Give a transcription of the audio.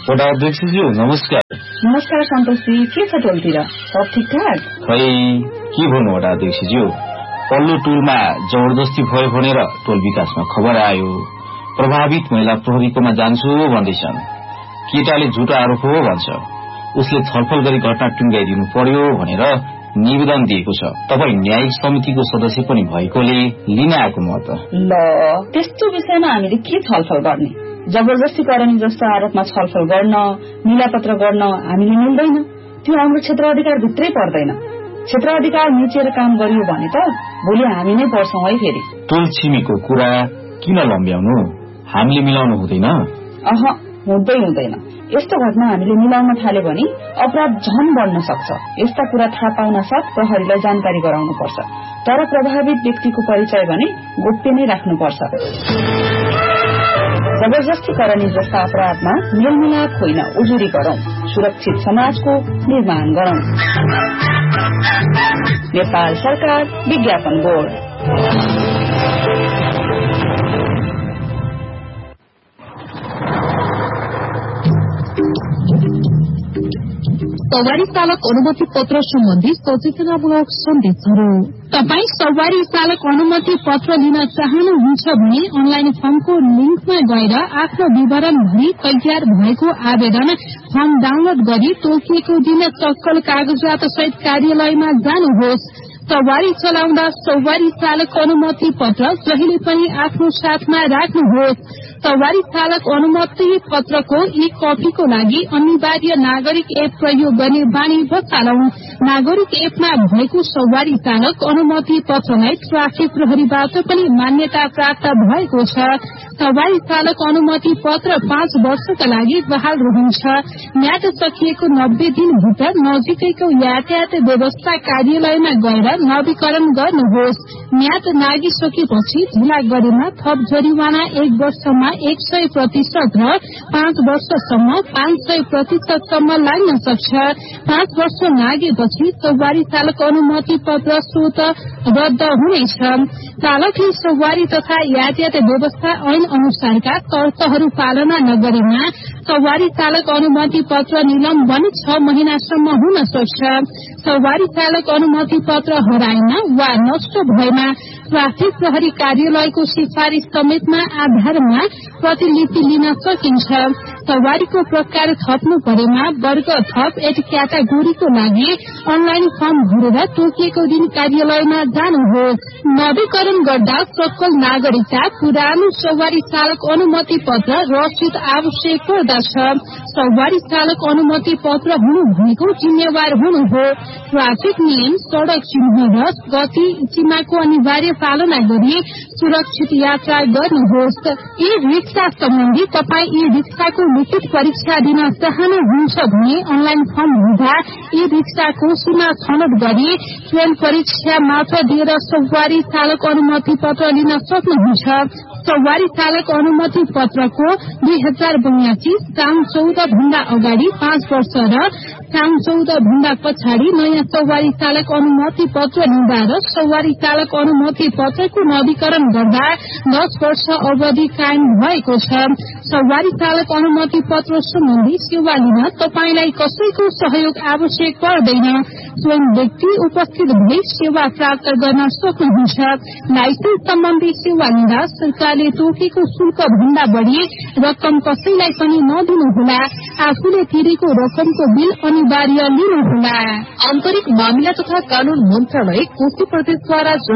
वडा अध्यक्षज्यू नमस्कार। नमस्कार सन्तोषजी, के छ टोलतिर सब ठिकठाक? खै के भन्नु वडा अध्यक्षज्यू, पल्लो टोलमा जबरजस्ती भयो भनेर टोल विकासमा खबर आयो। प्रभावित महिला प्रहरीकोमा जान्छु भन्दैछन्। केटाले झुटो आरोप हो भन्छ। उसले छलफल गरी घटना टुङ्गाइदिनु पर्यो भनेर निवेदन दिएको छ। तपाई न्यायिक समितिको सदस्य पनि भएकोले लिन आएको म त। ल, त्यस्तो विषयमा हामीले के छलफल गर्ने? जबरजस्तीकरण जस्तो आरोपमा छलफल गर्न, मिलापत्र गर्न हामीले मिल्दैन। त्यो हाम्रो क्षेत्र अधिकार भित्रै पर्दैन। क्षेत्र अधिकार मिचेर काम गरियो भने त भोलि हामी नै पर्छौं है फेरि। टोल छिमेको कुरा किन लम्ब्याउनु? हामीले मिलाउनु हुँदैन? हुँदैन। यस्तो घटना हामीले मिलाउन थाल्यो भने अपराध झन बढ्न सक्छ। यस्ता कुरा थाहा पाउन साथ प्रहरीलाई जानकारी गराउनु पर्छ। तर प्रभावित व्यक्तिको परिचय भने गोप्य नै राख्नुपर्छ। जबरजस्तीकरण जस्ता अपराधमा मेलमिलाप होइन, उजुरी गरौं। सुरक्षित समाजको निर्माण गरौं। नेपाल सरकार विज्ञापन बोर्ड। सवारी चालक अनुमति पत्र सम्बन्धी सचेतनामूलक सन्देशहरू। तपाई सवारी चालक अनुमति पत्र लिन चाहनुहुन्छ भने अनलाइन फर्मको लिंकमा गएर आफ्नो विवरण भरी तयार भएको आवेदन फर्म डाउनलोड गरी तोकिएको दिन सक्कल कागजात सहित कार्यालयमा जानुहोस्। सवारी चलाउँदा सवारी चालक अनुमति पत्र जहिले पनि आफ्नो साथमा राख्नुहोस्। सवारी चालक अनुमति पत्रको एक कपीको लागि अनिवार्य नागरिक एप प्रयोग गर्ने बानी बचालौं। नागरिक एपमा भएको सवारी चालक अनुमति पत्रलाई ट्राफिक प्रहरीबाट पनि मान्यता प्राप्त भएको छ। सवारी चालक अनुमति पत्र 5 वर्षका लागि बहाल रहन्छ। म्याद सकिएको 90 दिनभित्र नजिकैको यातायात व्यवस्था कार्यालयमा गएर नवीकरण गर्नुहोस्। म्याद नागिसकेपछि ढिला गरेमा थप जरिवाना 1 वर्षमा 100% र 5 वर्षसम्म 500% लाग्न सक्छ। 5 वर्ष नागेपछि सवारी चालक अनुमति पत्र स्वत रद्द हुनेछ। चालकले सवारी तथा यातायात व्यवस्था ऐन अनुसारका शर्तहरू पालना नगरेमा सवारी चालक अनुमति पत्र निलम्बन 6 महिनासम्म हुन सक्छ। सवारी चालक अनुमति पत्र हराएमा वा नष्ट भएमा ट्राफिक प्रहरी कार्यालयको सिफारिश समेतमा आधारमा प्रतिलिपि लिन सकिन्छ। सवारीको प्रकार थप्नु परेमा वर्ग थप एट क्याटेगोरीको लागि अनलाइन फर्म भरेर तोकिएको दिन कार्यालयमा जानुहोस्। नवीकरण गर्दा सक्कल नागरिकता, पुरानो सवारी चालक अनुमति पत्र, रसिद आवश्यक पर्दछ। सवारी चालक अनुमति पत्र हुनु भनेको जिम्मेवार हुनु हो। ट्राफिक नियम, सड़क चिन्ह र गति सीमाको अनिवार्य पालना गरी सुरक्षित यात्रा गर्नुहोस्। ई रिक्सा सम्बन्धी तपाई ई रिक्साको लिखित परीक्षा दिन चाहनुहुन्छ भने अनलाइन फर्म हुँदा ई रिक्साको सीमा छनौट गरी ट्रेन परीक्षा मात्र दिएर सवारी चालक अनुमति पत्र लिन सक्नुहुन्छ। सवारी चालक अनुमति पत्रको 2082 साउन 14 भन्दा अगाडि 5 वर्ष र साउन 14 भन्दा पछाडि नयाँ सवारी चालक अनुमति पत्र लिँदा र सवारी चालक अनुमति पत्रको नवीकरण गर्दा 10 वर्ष अवधि कायम भएको छ। सवारी चालक अनुमति पत्र सम्बन्धी सेवा लिन तपाईलाई कसैको सहयोग आवश्यक पर्दैन। स्वयं व्यक्ति उपस्थित भई सेवा प्राप्त गर्न सक्नुहुन्छ। लाइसेन्स सम्बन्धी सेवा लिँदा सरकारले तोकेको शुल्क भन्दा बढ़ी रकम कसैलाई पनि नदिनुहोला। आफूले तिरेको रकमको बिल अनिवार्य लिनुहोला। आन्तरिक मामिला तथा कानून मन्त्रालय कोशी प्रदेशद्वारा